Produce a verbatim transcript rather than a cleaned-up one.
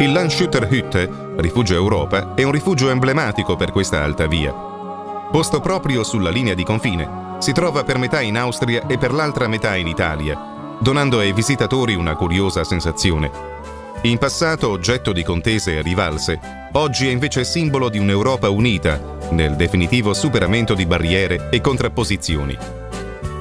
Il Landshütterhütte, Rifugio Europa, è un rifugio emblematico per questa alta via. Posto proprio sulla linea di confine, si trova per metà in Austria e per l'altra metà in Italia, donando ai visitatori una curiosa sensazione. In passato oggetto di contese e rivalse, oggi è invece simbolo di un'Europa unita nel definitivo superamento di barriere e contrapposizioni.